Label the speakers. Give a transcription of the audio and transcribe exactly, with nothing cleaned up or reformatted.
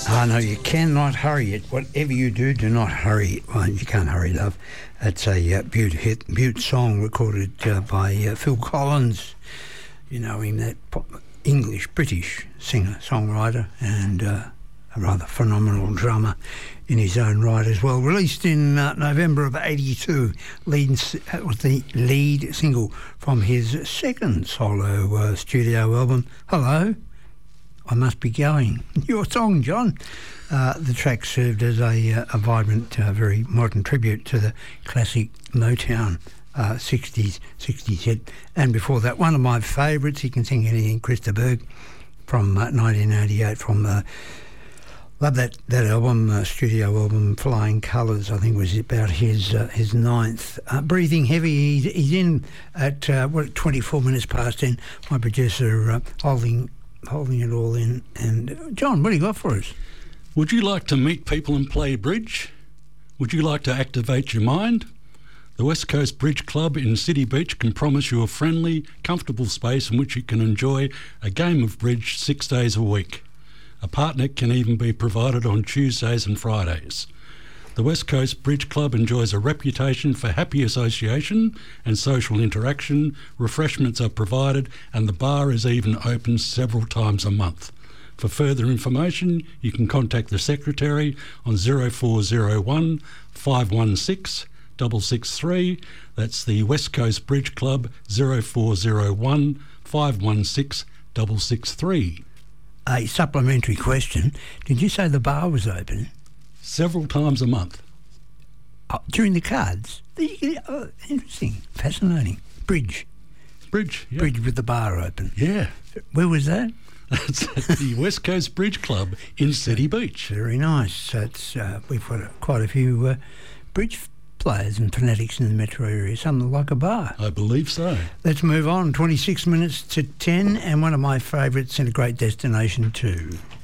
Speaker 1: I know you cannot hurry it. Whatever you do, do not hurry it. Well, you can't hurry love. It's a uh, Butte hit, Butte song recorded uh, by uh, Phil Collins. You know him, that pop, English, British singer, songwriter, and uh, a rather phenomenal drummer in his own right as well. Released in uh, November of eighty-two, lead, that was the lead single from his second solo uh, studio album, Hello, I Must Be Going. Your song, John. Uh, the track served as a, uh, a vibrant, uh, very modern tribute to the classic Motown uh, sixties, sixties hit. And before that, one of my favourites, He Can Sing Anything, Chris de Burgh, from uh, nineteen eighty-eight, from... Uh, Love that, that album, uh, studio album, Flying Colours, I think was about his uh, his ninth. Uh, breathing Heavy, he's, he's in at, uh, what, twenty-four minutes past ten. My producer uh, holding holding it all in. And, uh, John, what do you got for us?
Speaker 2: Would you like to meet people and play bridge? Would you like to activate your mind? The West Coast Bridge Club in City Beach can promise you a friendly, comfortable space in which you can enjoy a game of bridge six days a week. A partner can even be provided on Tuesdays and Fridays. The West Coast Bridge Club enjoys a reputation for happy association and social interaction. Refreshments are provided and the bar is even open several times a month. For further information, you can contact the secretary on zero four zero one, five one six, six six three. That's the West Coast Bridge Club, zero four zero one, five one six, six six three.
Speaker 1: A supplementary question. Did you say the bar was open?
Speaker 2: Several times a month.
Speaker 1: Oh, during the cards? Oh, interesting. Fascinating. Bridge.
Speaker 2: Bridge, yeah.
Speaker 1: Bridge with the bar open.
Speaker 2: Yeah.
Speaker 1: Where was that?
Speaker 2: That's at the West Coast Bridge Club in City Beach.
Speaker 1: Very nice. So it's, uh, we've got a, quite a few uh, bridge players and fanatics in the metro area, something like a bar.
Speaker 2: I believe so.
Speaker 1: Let's move on. twenty-six minutes to ten, and one of my favourites and a great destination too.